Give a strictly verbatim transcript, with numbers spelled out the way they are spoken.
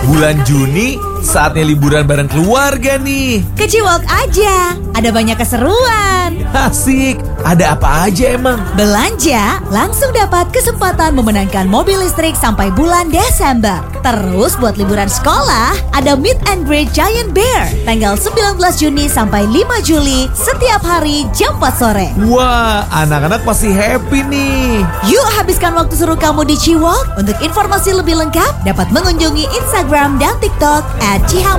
Bulan Juni saatnya liburan bareng keluarga nih. Ke Ciwalk aja, ada banyak keseruan. Asik, ada apa aja emang? Belanja, langsung dapat kesempatan memenangkan mobil listrik sampai bulan Desember. Terus buat liburan sekolah, ada Meet and Greet Giant Bear tanggal sembilan belas Juni sampai lima Juli setiap hari jam empat sore. Wah, anak-anak pasti happy nih. Yuk habiskan waktu seru kamu di Ciwalk. Untuk informasi lebih lengkap, dapat mengunjungi Instagram dan TikTok at Ciham